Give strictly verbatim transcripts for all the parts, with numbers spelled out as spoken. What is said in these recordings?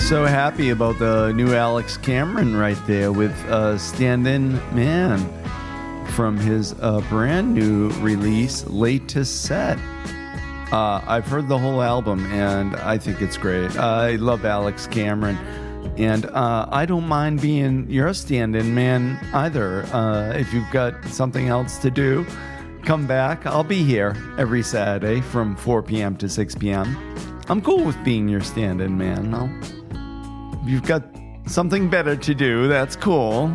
So happy about the new Alex Cameron right there with uh, Stand-In Man from his uh, brand new release, Late to Set. Uh, I've heard the whole album and I think it's great. I love Alex Cameron, and uh, I don't mind being your stand-in man either. Uh, if you've got something else to do, come back. I'll be here every Saturday from four p.m. to six p.m. I'm cool with being your stand-in man. I'll, if you've got something better to do, that's cool.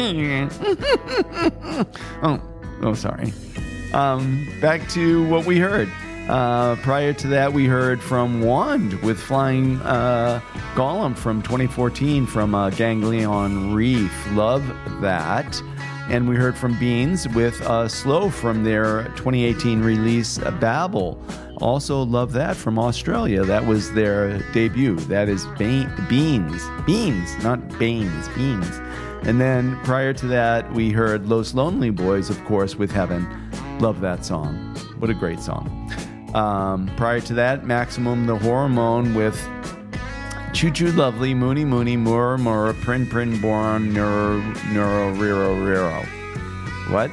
oh, oh, sorry. Um, back to what we heard. Uh, prior to that, we heard from Wand with Flying uh, Golem from twenty fourteen from uh, Ganglion Reef. Love that. And we heard from Beans with uh, Slow from their twenty eighteen release, uh, Babel. Also love that from Australia. That was their debut. That is ba- Beans. Beans, not Baines. Beans. And then prior to that, we heard Los Lonely Boys, of course, with Heaven. Love that song. What a great song. Um, prior to that, Maximum the Hormone with Choo Choo Lovely, Moony Moony, Mura Mura, Prin Prin Born, Neuro, Neuro, Riro, Riro. What?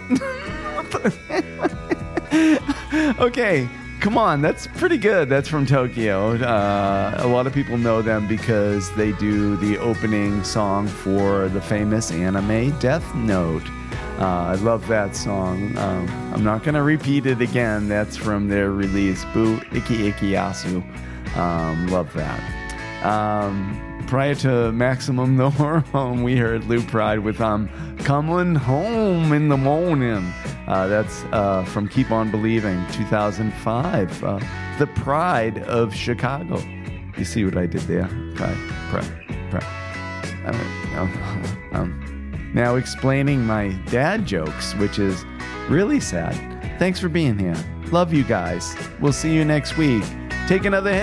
Okay, come on, that's pretty good. That's from Tokyo. Uh, a lot of people know them because they do the opening song for the famous anime Death Note. Uh, I love that song. Um, I'm not going to repeat it again. That's from their release, Boo Iki Iki Yasu. Um, love that. Um, prior to Maximum the Hormone, we heard Lou Pride with um, Coming Home in the Morning. Uh, that's uh, from Keep On Believing, two thousand five. Uh, the Pride of Chicago. You see what I did there? Pride, Pride, Pride. Uh, um, um, Now explaining my dad jokes, which is really sad. Thanks for being here. Love you guys. We'll see you next week. Take another hit.